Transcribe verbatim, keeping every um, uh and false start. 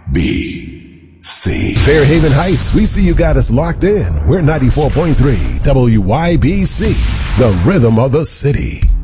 B C. Fairhaven Heights, we see you got us locked in. We're ninety-four point three W Y B C, the rhythm of the city.